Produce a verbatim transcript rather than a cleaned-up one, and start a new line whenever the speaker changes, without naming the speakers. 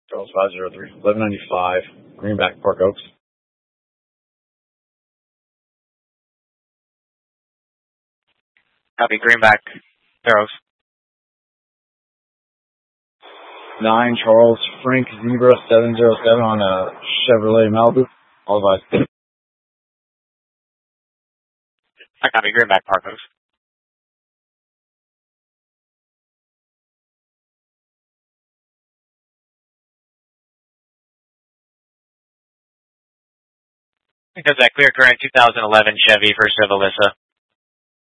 Charles five zero three, eleven ninety-five, Greenback, Park Oaks.
Copy, Greenback, Fair Oaks.
nine Charles Frank Zebra seven zero seven on a Chevrolet Malibu. All advised.
I copy, Greenback, Park Oaks. Because that clear current two thousand eleven Chevy for Civilissa.